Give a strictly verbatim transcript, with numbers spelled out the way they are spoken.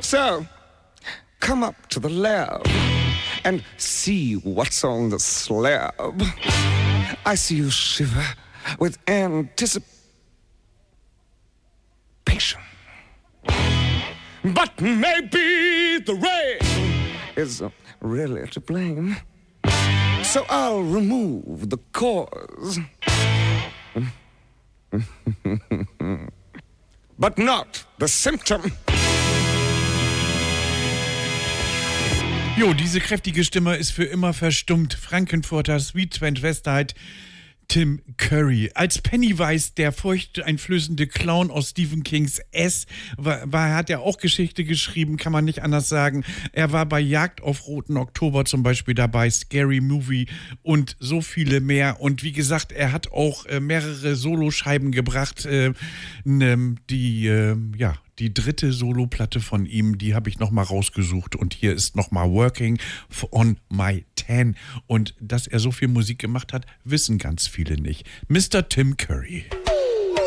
So, come up to the lab and see what's on the slab. I see you shiver with anticipation. But maybe the rain is really to blame. So I'll remove the cause. But not the symptom. Jo, diese kräftige Stimme ist für immer verstummt. Frankenfurter Sweet Transvestite Tim Curry. Als Pennywise, der furchteinflößende Clown aus Stephen Kings S, war, war, hat er auch Geschichte geschrieben, kann man nicht anders sagen. Er war bei Jagd auf Roten Oktober zum Beispiel dabei, Scary Movie und so viele mehr. Und wie gesagt, er hat auch äh, mehrere Soloscheiben gebracht, äh, ne, die, äh, ja, die dritte Soloplatte von ihm, die habe ich nochmal rausgesucht und hier ist nochmal Working on My Tan. Und dass er so viel Musik gemacht hat, wissen ganz viele nicht. Mister Tim Curry.